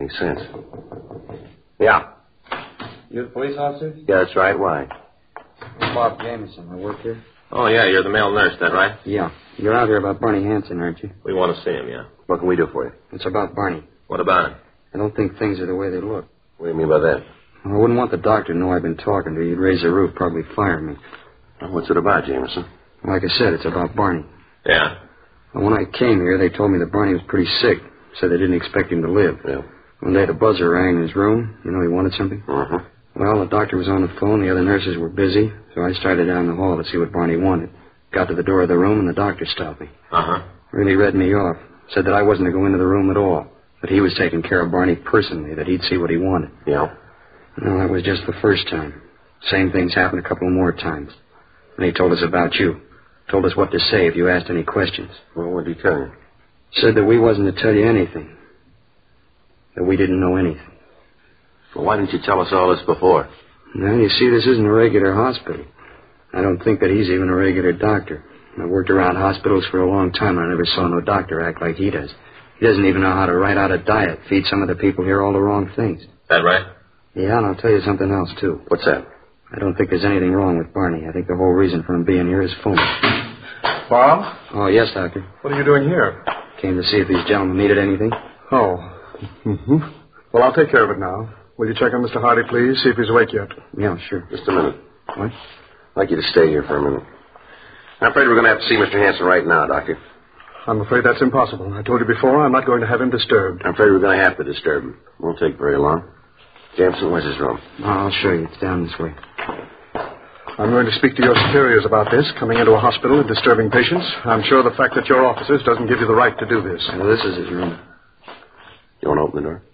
Makes sense. Yeah. You the police officer? Yeah, that's right. Why? Bob Jameson. I work here. Oh, yeah, you're the male nurse, that right? Yeah. You're out here about Barney Hanson, aren't you? We want to see him, yeah. What can we do for you? It's about Barney. What about him? I don't think things are the way they look. What do you mean by that? Well, I wouldn't want the doctor to know I've been talking to you. He'd raise the roof, probably fire me. Well, what's it about, Jameson? Like I said, it's about Barney. Yeah? Well, when I came here, they told me that Barney was pretty sick. Said they didn't expect him to live. Yeah. One day the buzzer rang in his room. You know he wanted something? Uh-huh. Well, the doctor was on the phone. The other nurses were busy. So I started down the hall to see what Barney wanted. Got to the door of the room, and the doctor stopped me. Uh-huh. Really read me off. Said that I wasn't to go into the room at all. That he was taking care of Barney personally. That he'd see what he wanted. Yeah? No, that was just the first time. Same things happened a couple more times. And he told us about you. Told us what to say if you asked any questions. Well, what did he tell you? Said that we wasn't to tell you anything. That we didn't know anything. Well, why didn't you tell us all this before? Well, you see, this isn't a regular hospital. I don't think that he's even a regular doctor. I've worked around hospitals for a long time, and I never saw no doctor act like he does. He doesn't even know how to write out a diet, feed some of the people here all the wrong things. That right? Yeah, and I'll tell you something else, too. What's that? I don't think there's anything wrong with Barney. I think the whole reason for him being here is phony. Bob? Oh, yes, Doctor. What are you doing here? Came to see if these gentlemen needed anything. Oh. Mm-hmm. Well, I'll take care of it now. Will you check on Mr. Hardy, please? See if he's awake yet. Yeah, sure. Just a minute. What? I'd like you to stay here for a minute. I'm afraid we're going to have to see Mr. Hanson right now, Doctor. I'm afraid that's impossible. I told you before, I'm not going to have him disturbed. I'm afraid we're going to have to disturb him. Won't take very long. Jameson, where's his room? Oh, I'll show you. It's down this way. I'm going to speak to your superiors about this, coming into a hospital and disturbing patients. I'm sure the fact that you're officers doesn't give you the right to do this. Well, this is his room. You want to open the door?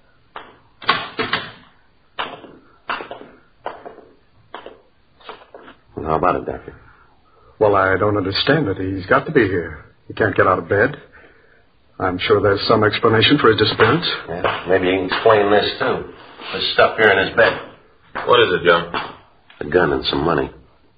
Well, how about it, Doctor? Well, I don't understand it. He's got to be here. He can't get out of bed. I'm sure there's some explanation for his disappearance. Yeah, maybe you can explain this, too. This stuff here in his bed. What is it, Joe? A gun and some money.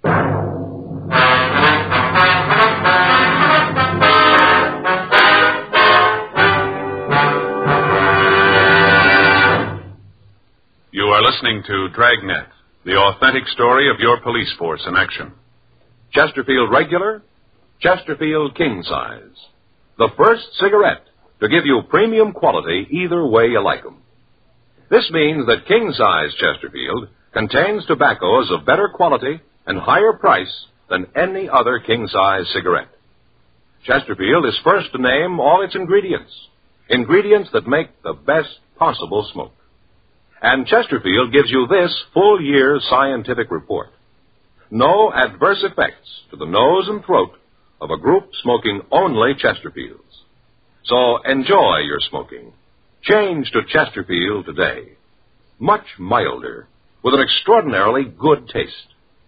You are listening to Dragnet, the authentic story of your police force in action. Chesterfield Regular, Chesterfield King Size. The first cigarette to give you premium quality either way you like 'em. This means that King Size Chesterfield contains tobaccos of better quality and higher price than any other King Size cigarette. Chesterfield is first to name all its ingredients, ingredients that make the best possible smoke. And Chesterfield gives you this full year's scientific report. No adverse effects to the nose and throat of a group smoking only Chesterfields. So enjoy your smoking. Change to Chesterfield today. Much milder, with an extraordinarily good taste.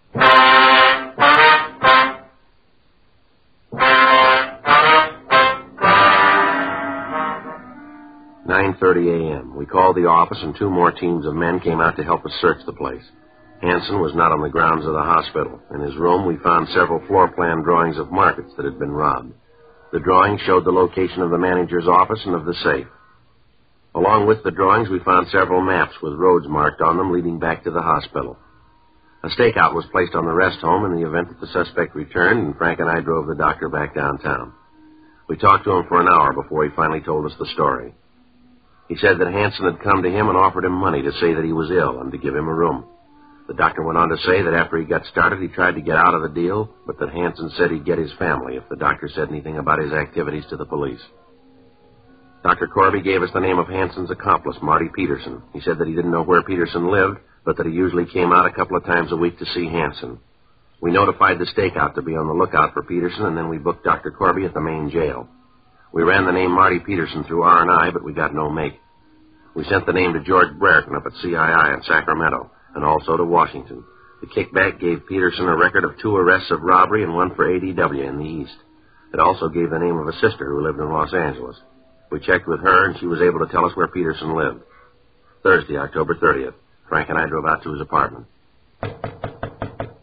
9:30 a.m. We called the office, and 2 more teams of men came out to help us search the place. Hanson was not on the grounds of the hospital. In his room, we found several floor plan drawings of markets that had been robbed. The drawings showed the location of the manager's office and of the safe. Along with the drawings, we found several maps with roads marked on them leading back to the hospital. A stakeout was placed on the rest home in the event that the suspect returned, and Frank and I drove the doctor back downtown. We talked to him for an hour before he finally told us the story. He said that Hanson had come to him and offered him money to say that he was ill and to give him a room. The doctor went on to say that after he got started, he tried to get out of the deal, but that Hanson said he'd get his family if the doctor said anything about his activities to the police. Dr. Corby gave us the name of Hanson's accomplice, Marty Peterson. He said that he didn't know where Peterson lived, but that he usually came out a couple of times a week to see Hanson. We notified the stakeout to be on the lookout for Peterson, and then we booked Dr. Corby at the main jail. We ran the name Marty Peterson through R&I, but we got no make. We sent the name to George Brereton up at CII in Sacramento, and also to Washington. The kickback gave Peterson a record of 2 arrests of robbery and 1 for ADW in the East. It also gave the name of a sister who lived in Los Angeles. We checked with her, and she was able to tell us where Peterson lived. Thursday, October 30th. Frank and I drove out to his apartment.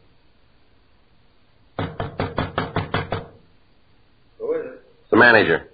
Who is it? The manager.